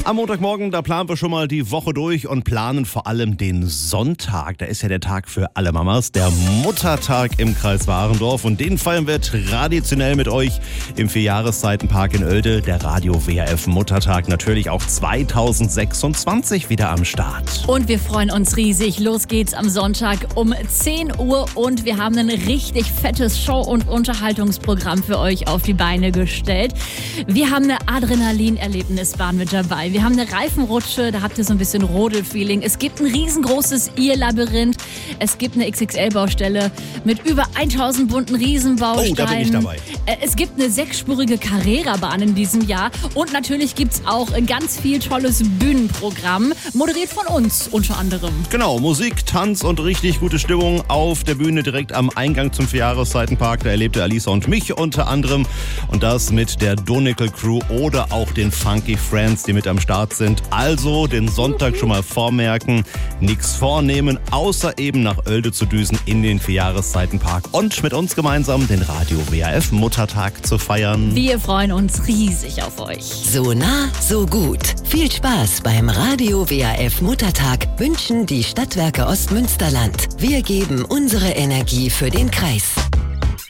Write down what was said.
Am Montagmorgen, da planen wir schon mal die Woche durch und planen vor allem den Sonntag. Da ist ja der Tag für alle Mamas, der Muttertag im Kreis Warendorf. Und den feiern wir traditionell mit euch im Vierjahreszeitenpark in Oelde. Der Radio WRF Muttertag natürlich auch 2026 wieder am Start. Und wir freuen uns riesig. Los geht's am Sonntag um 10 Uhr und wir haben ein richtig fettes Show- und Unterhaltungsprogramm für euch auf die Beine gestellt. Wir haben eine Adrenalin-Erlebnisbahn mit dabei. Wir haben eine Reifenrutsche, da habt ihr so ein bisschen Rodel-Feeling. Es gibt ein riesengroßes Irrlabyrinth. Es gibt eine XXL-Baustelle mit über 1000 bunten Riesenbausteinen. Oh, da bin ich dabei. Es gibt eine 6-spurige Carrera-Bahn in diesem Jahr. Und natürlich gibt's auch ein ganz viel tolles Bühnenprogramm, moderiert von uns unter anderem. Genau, Musik, Tanz und richtig gute Stimmung auf der Bühne direkt am Eingang zum Vierjahreszeitenpark. Da erlebte Alisa und mich unter anderem. Und das mit der Donegal Crew oder auch den Funky Friends, die mit am Start sind. Also den Sonntag schon mal vormerken, nichts vornehmen, außer eben nach Oelde zu düsen in den Vierjahreszeitenpark und mit uns gemeinsam den Radio WRF Muttertag zu feiern. Wir freuen uns riesig auf euch. So nah, so gut. Viel Spaß beim Radio WRF Muttertag wünschen die Stadtwerke Ostmünsterland. Wir geben unsere Energie für den Kreis.